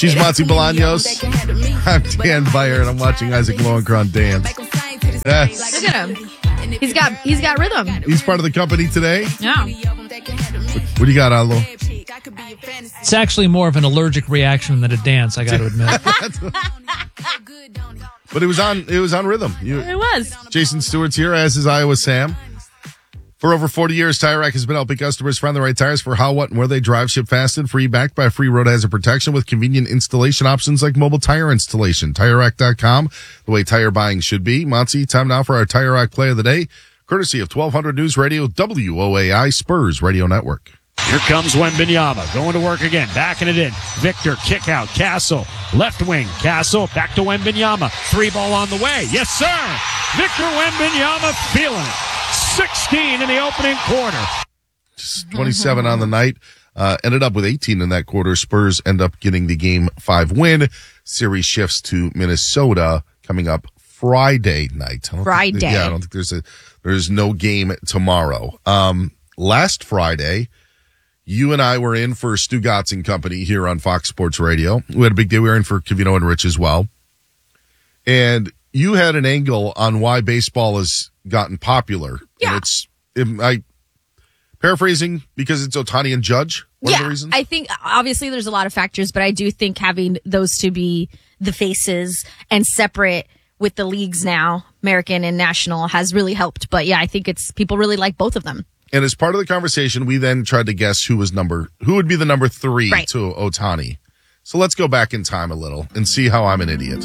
She's Monty Bolaños. I'm Dan Beyer, and I'm watching Isaac Lowenkron dance. Yes. Look at him. He's got rhythm. He's part of the company today. Yeah. What do you got, Allo? It's actually more of an allergic reaction than a dance, I got to admit. But it was on rhythm. It was. Jason Stewart's here, as is Iowa Sam. For over 40 years, Tire Rack has been helping customers find the right tires for how, what, and where they drive. Ship fast and free, backed by free road hazard protection with convenient installation options like mobile tire installation. TireRack.com, the way tire buying should be. Monty, time now for our Tire Rack play of the day, courtesy of 1200 News Radio, WOAI Spurs Radio Network. Here comes Wembanyama, going to work again, backing it in. Victor, kick out, Castle, left wing, Castle, back to Wembanyama. 3-ball on the way. Yes, sir! Victor Wembanyama feeling it. 16 in the opening quarter. 27 on the night. Ended up with 18 in that quarter. Spurs end up getting the Game 5 win. Series shifts to Minnesota coming up Friday night. I don't think there's no game tomorrow. Last Friday, you and I were in for Stu Gatz and Company here on Fox Sports Radio. We had a big day. We were in for Covino and Rich as well. And you had an angle on why baseball has gotten popular. Yeah. And paraphrasing, because it's Ohtani and Judge. One of the reasons? I think obviously there's a lot of factors, but I do think having those to be the faces and separate with the leagues now, American and National, has really helped. But yeah, I think people really like both of them. And as part of the conversation, we then tried to guess who would be the number 3 to Ohtani. So let's go back in time a little and see how I'm an idiot.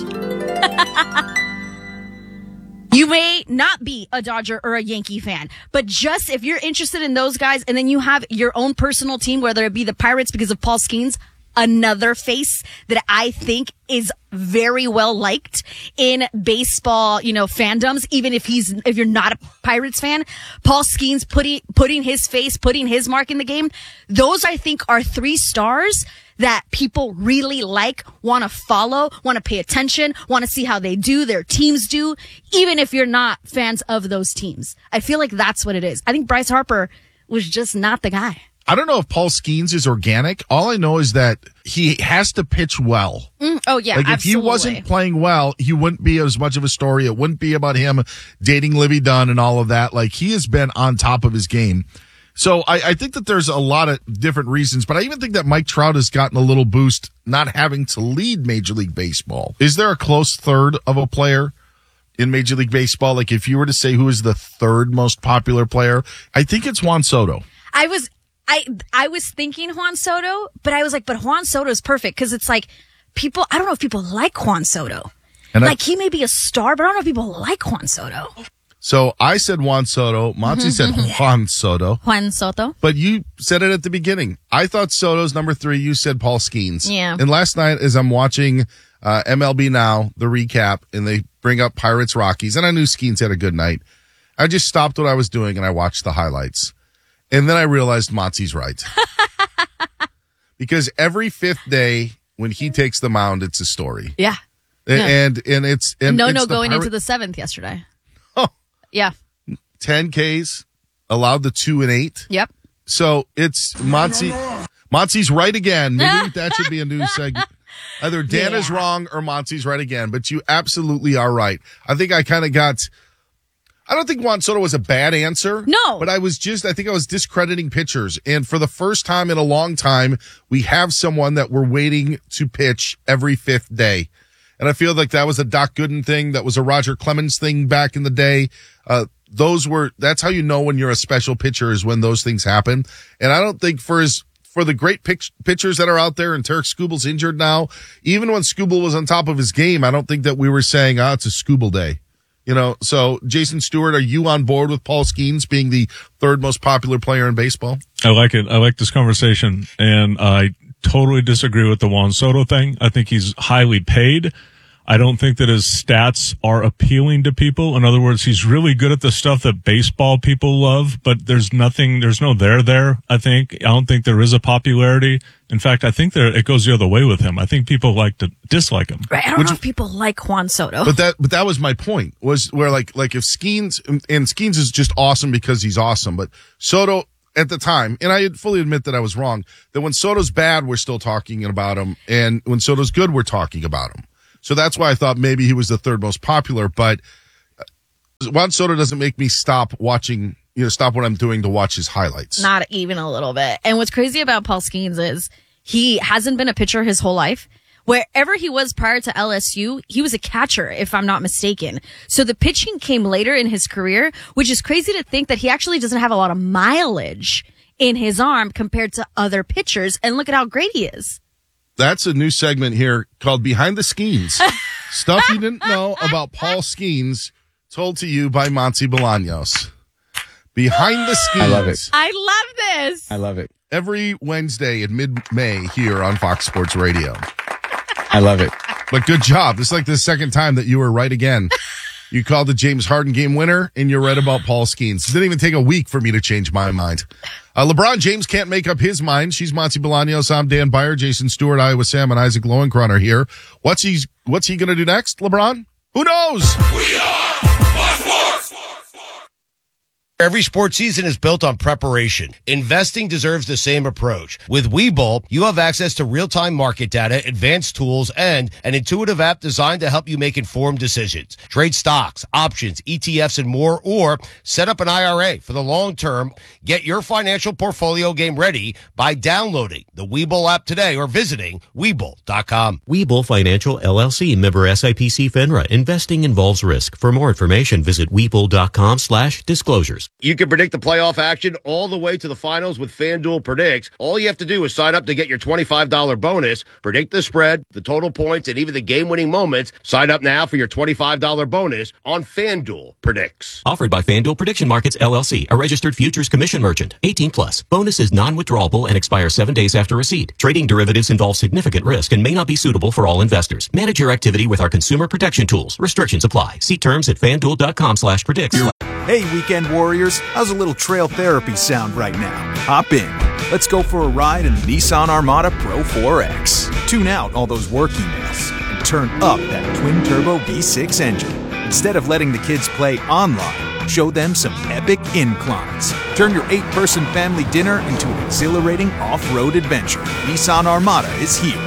You may not be a Dodger or a Yankee fan, but just if you're interested in those guys and then you have your own personal team, whether it be the Pirates because of Paul Skeens, another face that I think is very well liked in baseball, fandoms, even if you're not a Pirates fan, Paul Skeens putting his face, putting his mark in the game. Those I think are 3 stars that people really like, want to follow, want to pay attention, want to see how they do, their teams do, even if you're not fans of those teams. I feel like that's what it is. I think Bryce Harper was just not the guy. I don't know if Paul Skeens is organic. All I know is that he has to pitch well. Oh, yeah, like if he wasn't playing well, he wouldn't be as much of a story. It wouldn't be about him dating Livy Dunn and all of that. Like, he has been on top of his game. So I think that there's a lot of different reasons, but I even think that Mike Trout has gotten a little boost not having to lead Major League Baseball. Is there a close third of a player in Major League Baseball? Like, if you were to say who is the 3rd most popular player, I think it's Juan Soto. I was thinking Juan Soto, but I was like, but Juan Soto is perfect because it's like I don't know if people like Juan Soto. And he may be a star, but I don't know if people like Juan Soto. So I said Juan Soto. Monty said Juan Soto. Juan Soto. But you said it at the beginning. I thought Soto's number 3. You said Paul Skeens. Yeah. And last night, as I'm watching MLB Now, the recap, and they bring up Pirates Rockies, and I knew Skeens had a good night, I just stopped what I was doing and I watched the highlights. And then I realized Monty's right. Because every 5th day when he takes the mound, it's a story. Yeah. And it's going into the 7th yesterday. Oh. Yeah. 10 Ks, allowed the 2 and 8. Yep. So it's Monty's right again. Maybe that should be a new segment. Either Dan is wrong or Monty's right again, but you absolutely are right. I think I don't think Juan Soto was a bad answer. No. But I think I was discrediting pitchers. And for the first time in a long time, we have someone that we're waiting to pitch every 5th day. And I feel like that was a Doc Gooden thing. That was a Roger Clemens thing back in the day. That's how you know when you're a special pitcher, is when those things happen. And I don't think for the great pitchers that are out there, and Tarek Skubal's injured now, even when Skubal was on top of his game, I don't think that we were saying, it's a Skubal day. So Jason Stewart, are you on board with Paul Skeens being the 3rd most popular player in baseball? I like it. I like this conversation, and I totally disagree with the Juan Soto thing. I think he's highly paid. I don't think that his stats are appealing to people. In other words, he's really good at the stuff that baseball people love, but there's no there, I think. I don't think there is a popularity. In fact, I think it goes the other way with him. I think people like to dislike him. Right. I don't know if people like Juan Soto. But that was my point, was where like if Skeens, and Skeens is just awesome because he's awesome, but Soto, at the time, and I fully admit that I was wrong, that when Soto's bad, we're still talking about him, and when Soto's good, we're talking about him. So that's why I thought maybe he was the third most popular, but Juan Soto doesn't make me stop watching, stop what I'm doing to watch his highlights. Not even a little bit. And what's crazy about Paul Skeens is he hasn't been a pitcher his whole life. Wherever he was prior to LSU, he was a catcher, if I'm not mistaken. So the pitching came later in his career, which is crazy to think that he actually doesn't have a lot of mileage in his arm compared to other pitchers. And look at how great he is. That's a new segment here called Behind the Skeens. Stuff you didn't know about Paul Skeens, told to you by Monty Bolaños. Behind the Skeens. I love it. I love this. I love it. Every Wednesday in mid-May here on Fox Sports Radio. I love it. But good job. This is like the second time that you were right again. You called the James Harden game winner, and you're right about Paul Skeens. It didn't even take a week for me to change my mind. LeBron James can't make up his mind. She's Monty Bolaños. I'm Dan Byer, Jason Stewart, Iowa Sam, and Isaac Lowenkron are here. What's he going to do next, LeBron? Who knows? We are Fox Sports. Every sports season is built on preparation. Investing deserves the same approach. With Webull, you have access to real-time market data, advanced tools, and an intuitive app designed to help you make informed decisions. Trade stocks, options, ETFs, and more, or set up an IRA for the long term. Get your financial portfolio game ready by downloading the Webull app today or visiting Webull.com. Webull Financial LLC, member SIPC FINRA. Investing involves risk. For more information, visit Webull.com/disclosures. You can predict the playoff action all the way to the finals with FanDuel Predicts. All you have to do is sign up to get your $25 bonus, predict the spread, the total points, and even the game-winning moments. Sign up now for your $25 bonus on FanDuel Predicts. Offered by FanDuel Prediction Markets LLC, a registered futures commission merchant. 18+. Bonus is non-withdrawable and expires 7 days after receipt. Trading derivatives involves significant risk and may not be suitable for all investors. Manage your activity with our consumer protection tools. Restrictions apply. See terms at FanDuel.com/predicts. Hey, weekend warriors, how's a little trail therapy sound right now? Hop in. Let's go for a ride in the Nissan Armada Pro 4X. Tune out all those work emails and turn up that twin-turbo V6 engine. Instead of letting the kids play online, show them some epic inclines. Turn your 8-person family dinner into an exhilarating off-road adventure. Nissan Armada is here.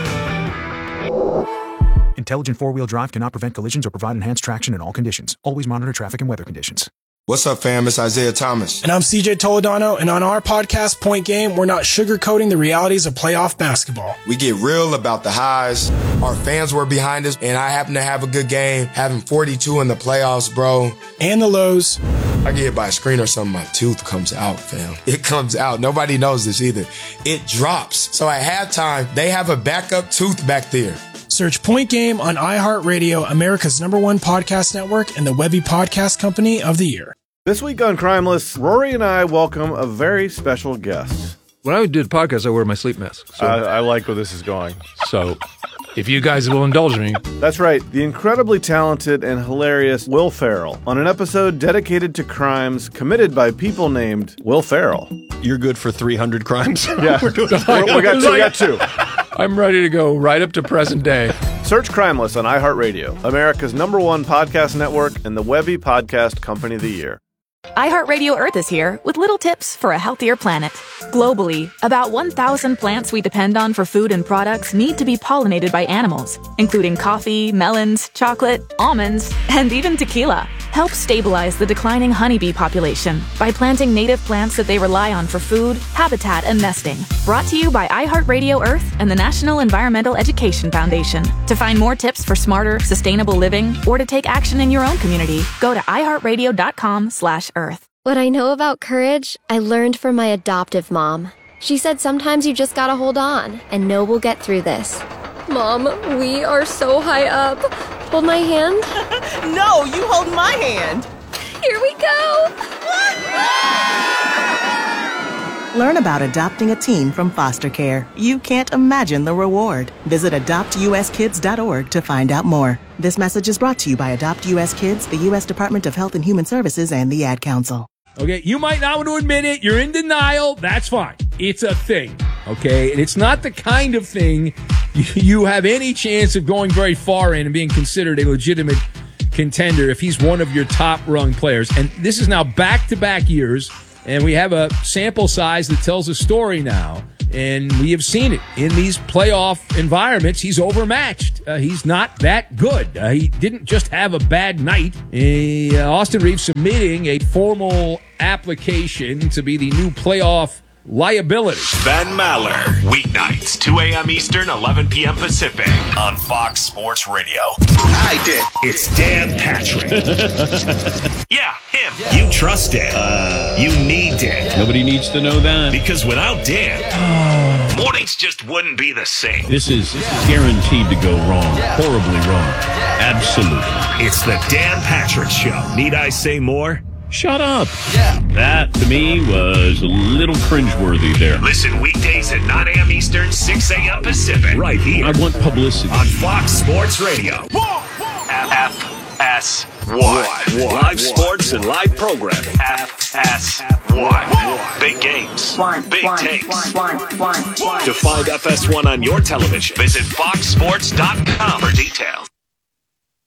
Intelligent four-wheel drive cannot prevent collisions or provide enhanced traction in all conditions. Always monitor traffic and weather conditions. What's up, fam? It's Isaiah Thomas. And I'm CJ Toledano, and on our podcast, Point Game, we're not sugarcoating the realities of playoff basketball. We get real about the highs. Our fans were behind us, and I happen to have a good game, having 42 in the playoffs, bro. And the lows. I get hit by a screen or something, my tooth comes out, fam. It comes out. Nobody knows this either. It drops. So at halftime, they have a backup tooth back there. Search Point Game on iHeartRadio, America's #1 podcast network, and the Webby Podcast Company of the Year. This week on Crimeless, Rory and I welcome a very special guest. When I do the podcast, I wear my sleep mask. So. I like where this is going. So, if you guys will indulge me. That's right, the incredibly talented and hilarious Will Ferrell on an episode dedicated to crimes committed by people named Will Ferrell. You're good for 300 crimes? Yeah, we got two. I'm ready to go right up to present day. Search Crimeless on iHeartRadio, America's #1 podcast network, and the Webby Podcast Company of the Year. iHeartRadio Earth is here with little tips for a healthier planet. Globally, about 1,000 plants we depend on for food and products need to be pollinated by animals, including coffee, melons, chocolate, almonds, and even tequila. Help stabilize the declining honeybee population by planting native plants that they rely on for food, habitat, and nesting. Brought to you by iHeartRadio Earth and the National Environmental Education Foundation. To find more tips for smarter, sustainable living, or to take action in your own community, go to iHeartRadio.com/Earth. What I know about courage, I learned from my adoptive mom. She said sometimes you just gotta hold on and know we'll get through this. Mom, we are so high up. Hold my hand. No, you hold my hand. Here we go. Learn about adopting a teen from foster care. You can't imagine the reward. Visit adoptuskids.org to find out more. This message is brought to you by Adopt U.S. Kids, the U.S. Department of Health and Human Services, and the Ad Council. Okay, you might not want to admit it. You're in denial. That's fine. It's a thing. Okay, and it's not the kind of thing you have any chance of going very far in and being considered a legitimate contender if he's one of your top-rung players. And this is now back-to-back years And we have a sample size that tells a story now. And we have seen it in these playoff environments. He's overmatched. He's not that good. He didn't just have a bad night. Austin Reeves submitting a formal application to be the new playoff liability. Ben Maller, weeknights, 2 a.m. Eastern, 11 p.m. Pacific, on Fox Sports Radio. I did. It's Dan Patrick. Yeah, him. Yeah. You trust Dan. You need Dan. Nobody needs to know that. Because without Dan, mornings just wouldn't be the same. This is guaranteed to go wrong. Horribly wrong. Absolutely. It's the Dan Patrick Show. Need I say more? Shut up. Yeah. That, to me, was a little cringeworthy there. Listen weekdays at 9 a.m. Eastern, 6 a.m. Pacific. Right here. I want publicity. On Fox Sports Radio. FS1. Live sports and live programming. FS1. Big games. Big takes. To find FS1 on your television, visit foxsports.com or